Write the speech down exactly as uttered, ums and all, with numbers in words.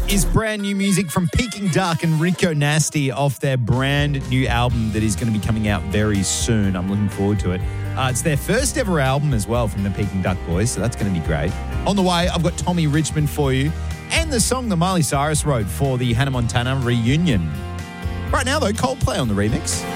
is brand new music from Peking Duck and Rico Nasty off their brand new album that is going to be coming out very soon. I'm looking forward to it. Uh, it's their first ever album as well from the Peking Duck Boys, so that's going to be great. On the way, I've got Tommy Richmond for you and the song that Miley Cyrus wrote for the Hannah Montana reunion. Right now, though, Coldplay on the remix.